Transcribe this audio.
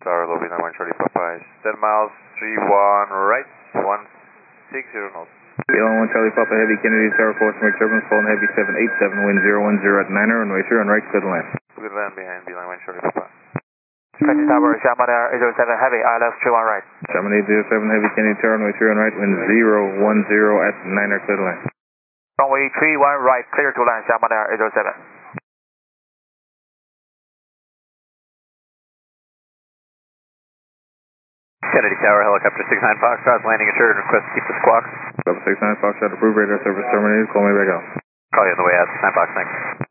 Tower, lobby 91 Charlie Papa is 10 miles, 31 right, 160 knots. Elon 1 Charlie Papa, Heavy Kennedy Tower, force make turbulence, Fulton Heavy 787, wind 010 at 9er, runway 3 on right, clear to land. Good land behind beeline 1 Charlie Papa. French Tower, Shaman Air 807 Heavy, ILS 31 right. Shaman 807 Heavy Kennedy Tower, runway 3 on right, wind 010 at 9er, clear to land. Runway 31 right, clear to land, Shaman Air 807. Kennedy Tower, helicopter 69 Foxtrot, landing assured, request to keep the squawk. 69 Foxtrot, approved, radar service terminated, call me back out. Call you on the way out, 9 Fox, thanks.